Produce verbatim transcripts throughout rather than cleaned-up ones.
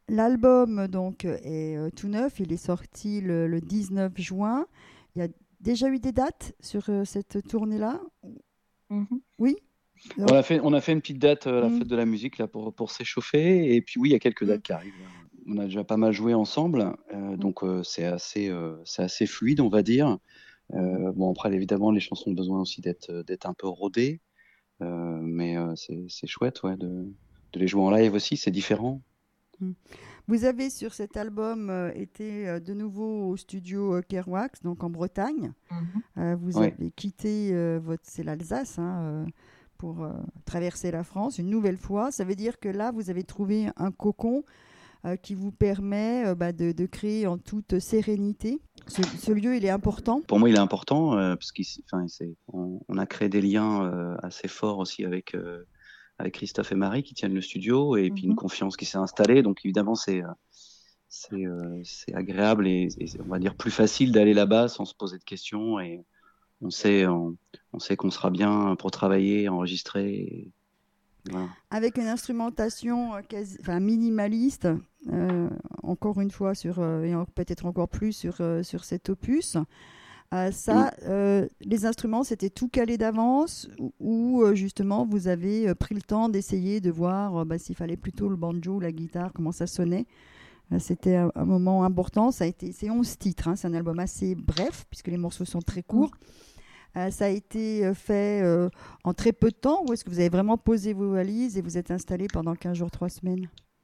l'album donc est euh, tout neuf, il est sorti le, le dix-neuf juin. Il y a déjà eu des dates sur euh, cette tournée-là? Mhm. Oui? On Donc, a fait, on a fait une petite date à la mm, fête de la musique là pour, pour s'échauffer. Et puis oui, il y a quelques mm, dates qui arrivent là. On a déjà pas mal joué ensemble, euh, mm, donc euh, c'est assez, euh, c'est assez fluide, on va dire. mhm. Euh, bon après, évidemment, les chansons ont besoin aussi d'être, d'être un peu rodées, euh, mais euh, c'est, c'est chouette, ouais, de, de les jouer en live aussi, c'est différent. Mm. Vous avez sur cet album euh, été euh, de nouveau au studio euh, Kerouac, donc en Bretagne. Mhm. Euh, vous Ouais. avez quitté euh, votre, c'est l'Alsace hein, euh, pour euh, traverser la France une nouvelle fois. Ça veut dire que là, vous avez trouvé un cocon euh, qui vous permet euh, bah, de, de créer en toute sérénité. Ce, ce lieu, il est important. Pour moi, il est important euh, parce qu'on on, on a créé des liens euh, assez forts aussi avec, euh, avec Christophe et Marie qui tiennent le studio et puis une Mhm. confiance qui s'est installée. Donc évidemment, c'est euh, c'est euh, c'est agréable et, et on va dire plus facile d'aller là-bas sans se poser de questions et on sait on, on sait qu'on sera bien pour travailler, enregistrer. Et voilà. Avec une instrumentation euh, quasi, enfin, minimaliste, euh, encore une fois, sur, euh, et en- peut-être encore plus sur, euh, sur cet opus. Euh, Mm. ça, euh, les instruments, c'était tout calé d'avance ou, ou, euh, justement vous avez euh, pris le temps d'essayer de voir euh, bah, s'il fallait plutôt le banjo ou la guitare, comment ça sonnait. Euh, c'était un, un moment important. Ça a été, c'est onze titres, hein, c'est un album assez bref puisque les morceaux sont très courts. Euh, ça a été euh, fait euh, en très peu de temps ou est-ce que vous avez vraiment posé vos valises et vous êtes installé pendant quinze jours, trois semaines?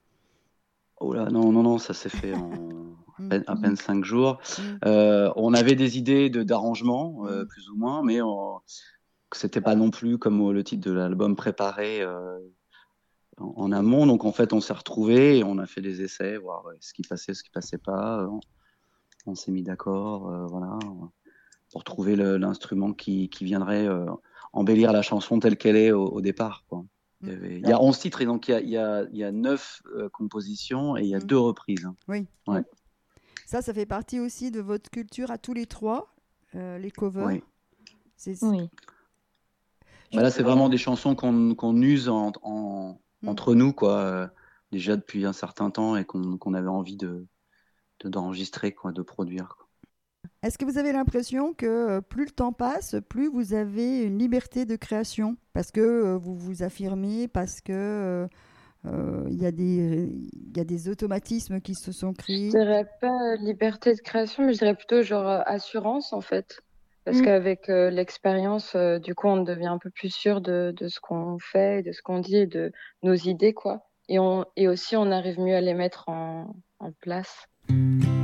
Oh là, non, non, non, ça s'est fait en à Mm, peine, à peine cinq jours. mm, Euh, on avait des idées de d'arrangement, euh, mm, plus ou moins, mais on- c'était pas non plus comme le titre de l'album préparé euh, en, en amont. Donc en fait, on s'est retrouvés et on a fait des essais, voir ouais, ce qui passait, ce qui passait pas. On, on s'est mis d'accord, euh, voilà, pour trouver le- l'instrument qui, qui viendrait euh, embellir la chanson telle qu'elle est au, au départ, quoi. Il y mm, avait, il y a onze titres et donc il y a, il y a, il y a neuf euh, compositions et il y a mm. deux reprises, hein. Oui, Ouais, ça, ça fait partie aussi de votre culture à tous les trois, euh, les covers. ouais. C'est, Oui. Bah je- là, c'est vraiment des chansons qu'on qu'on use en, en- mm. entre nous, quoi, euh, déjà depuis un certain temps et qu'on qu'on avait envie de de- d'enregistrer, quoi, de produire, quoi. Est-ce que vous avez l'impression que euh, plus le temps passe, plus vous avez une liberté de création? Parce que euh, vous vous affirmez, parce que euh, euh, il y a des, il y a des automatismes qui se sont Je créés. dirais pas liberté de création, mais je dirais plutôt genre euh, assurance en fait. Parce Mm. qu'avec euh, l'expérience, euh, du coup, on devient un peu plus sûr de, de ce qu'on fait, de ce qu'on dit et de nos idées, quoi. Et, on, et aussi, on arrive mieux à les mettre en, en place.